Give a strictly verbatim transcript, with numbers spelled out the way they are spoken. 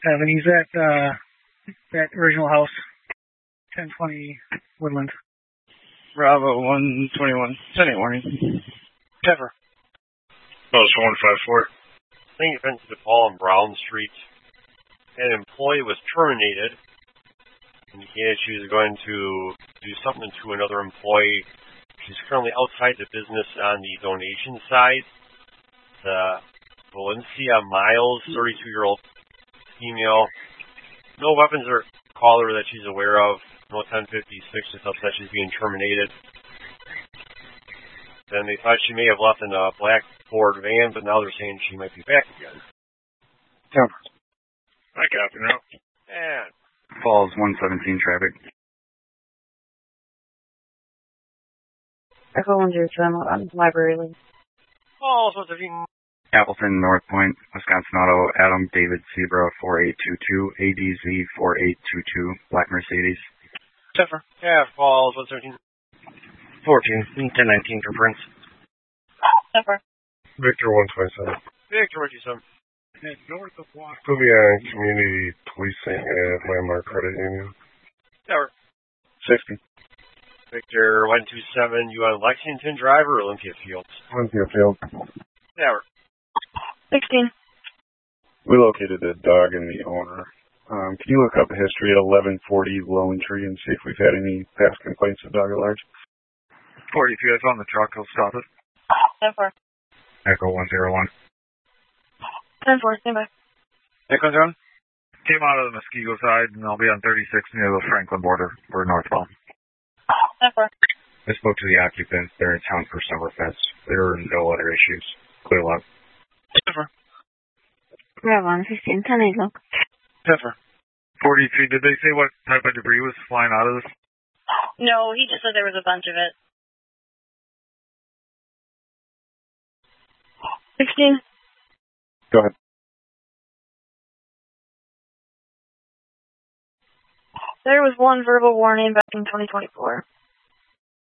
Seven. He's at uh, that original house, ten twenty Woodland. Bravo one twenty-one. ten eight warning. Pepper. Post one five four. Thing offense to Paul on Brown Street. An employee was terminated. Indicated she was going to do something to another employee. She's currently outside the business on the donation side. The Valencia Miles, thirty-two-year-old female. No weapons or caller that she's aware of. No ten fifty-six, just upset she's being terminated. Then they thought she may have left in a black Ford van, but now they're saying she might be back again. Temper. I copy now. And Falls one seventeen traffic. Echo one zero seven on Library Lane. Falls one seventeen. Appleton, North Point, Wisconsin Auto, Adam David Zebra four eight two two, A D Z four eight two two, Black Mercedes. Pepper. Yeah, Falls one seventeen. fourteen. ten nineteen for Prince. Pepper. Victor one twenty-seven. Victor one twenty-seven. At north of Block. Kubian Community Policing at Landmark Credit Union. Pepper. sixty. Victor one two seven. You on Lexington Drive or Olympia Fields? Olympia Field. Pepper. sixteen. We located the dog and the owner. Um, can you look up the history at eleven forty Lone Tree and see if we've had any past complaints of dog at large? forty-two, I found the truck. I'll stop it. ten four. Echo one zero one. ten four, stand by. Echo zone? Came out of the Muskego side, and I'll be on thirty-six near the Franklin border. We're northbound. ten four. I spoke to the occupants. They're in town for Summerfest. There are no other issues. Clear log. Pepper. Bravo one fifteen, ten eight look. Pepper. forty-three, did they say what type of debris was flying out of this? No, he just said there was a bunch of it. sixteen. Go ahead. There was one verbal warning back in twenty twenty-four.